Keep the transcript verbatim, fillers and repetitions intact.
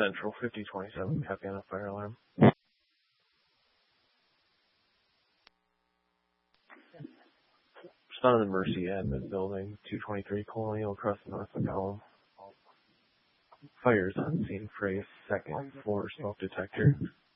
Central, fifty twenty-seven, copy on a fire alarm. Respond to the Mercy admin building, two twenty-three Colonial across the Northland Column. Fires on scene for a second floor smoke detector.